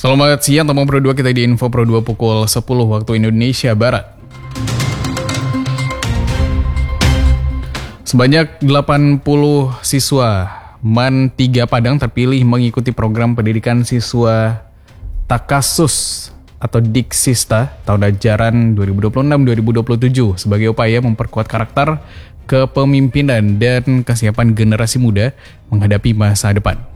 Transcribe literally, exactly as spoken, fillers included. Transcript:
Selamat siang teman Pro dua, kita di Info Pro dua pukul sepuluh waktu Indonesia Barat. Sebanyak delapan puluh siswa M A N tiga Padang terpilih mengikuti program pendidikan siswa Takasus atau Diksista tahun ajaran dua ribu dua puluh enam dua ribu dua puluh tujuh sebagai upaya memperkuat karakter, kepemimpinan, dan kesiapan generasi muda menghadapi masa depan.